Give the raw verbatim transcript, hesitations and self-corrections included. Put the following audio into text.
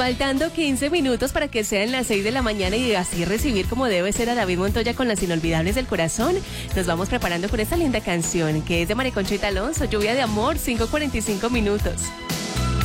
Faltando quince minutos para que sean las seis de la mañana y así recibir como debe ser a David Montoya con las inolvidables del corazón, nos vamos preparando con esta linda canción que es de María Conchita Alonso, Lluvia de Amor, cinco cuarenta y cinco minutos.